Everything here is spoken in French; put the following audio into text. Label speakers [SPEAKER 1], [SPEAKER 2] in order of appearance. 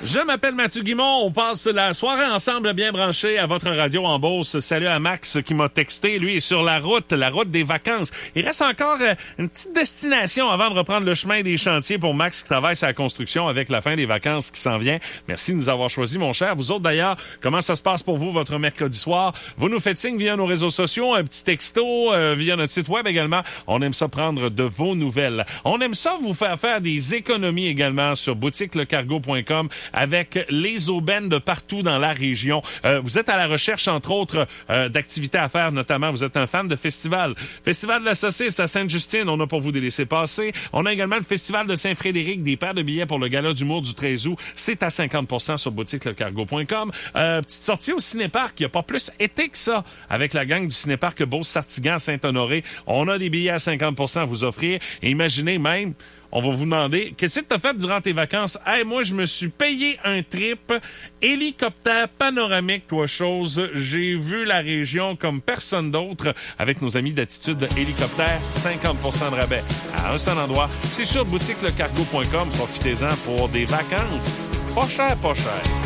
[SPEAKER 1] Je m'appelle Mathieu Guimond. On passe la soirée ensemble bien branchés à votre radio en Beauce. Salut à Max qui m'a texté. Lui est sur la route des vacances. Il reste encore une petite destination avant de reprendre le chemin des chantiers pour Max qui travaille sa construction avec la fin des vacances qui s'en vient. Merci de nous avoir choisis, mon cher. Vous autres, d'ailleurs, comment ça se passe pour vous votre mercredi soir? Vous nous faites signe via nos réseaux sociaux, un petit texto, via notre site web également. On aime ça prendre de vos nouvelles. On aime ça vous faire des économies également sur boutiquelecargo.com avec les aubaines de partout dans la région. Vous êtes à la recherche, entre autres, d'activités à faire, notamment, vous êtes un fan de festival. Festival de la saucisse à Sainte-Justine, on a pour vous des laissez-passer. On a également le Festival de Saint-Frédéric, des paires de billets pour le gala d'humour du 13 août. C'est à 50% sur boutiquelecargo.com. Petite sortie au Cinéparc, il n'y a pas plus été que ça avec la gang du Cinéparc Beauce-Sartigan à Saint-Honoré. On a des billets à 50% à vous offrir. Et imaginez même, on va vous demander, qu'est-ce que tu as fait durant tes vacances? Hey, moi, je me suis payé un trip hélicoptère panoramique, toi, chose. J'ai vu la région comme personne d'autre avec nos amis d'Attitude Hélicoptère. 50% de rabais à un seul endroit. C'est sur boutiquelecargo.com. Profitez-en pour des vacances. Pas cher, pas cher.